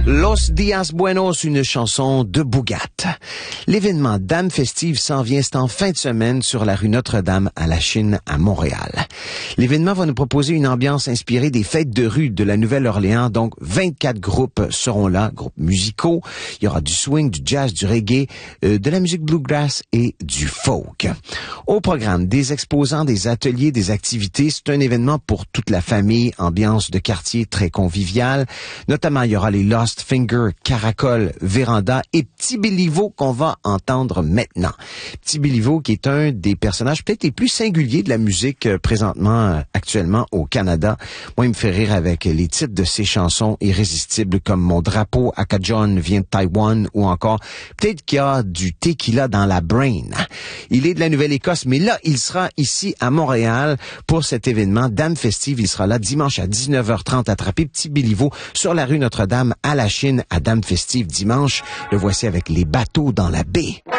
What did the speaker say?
Los Días Buenos, une chanson de Bougat. L'événement Dames Festives s'en vient, c'est en fin de semaine sur la rue Notre-Dame à la Chine à Montréal. L'événement va nous proposer une ambiance inspirée des fêtes de rue de la Nouvelle-Orléans. Donc, 24 groupes seront là, groupes musicaux. Il y aura du swing, du jazz, du reggae, de la musique bluegrass et du folk. Au programme, des exposants, des ateliers, des activités. C'est un événement pour toute la famille, ambiance de quartier très conviviale. Notamment, il y aura les Lost Finger, Caracol, Véranda et Petit Béliveau qu'on va entendre maintenant. Petit Béliveau qui est un des personnages peut-être les plus singuliers de la musique présentement, actuellement au Canada. Moi, il me fait rire avec les titres de ses chansons irrésistibles comme Mon drapeau Akajon vient de Taïwan ou encore peut-être qu'il y a du tequila dans la brain. Il est de la Nouvelle-Écosse, mais là, il sera ici à Montréal pour cet événement Dames Festives. Il sera là dimanche à 19h30 attrapé Petit Béliveau sur la rue Notre-Dame à la Chine à Dames Festives dimanche. Le voici avec Les bateaux dans la baie.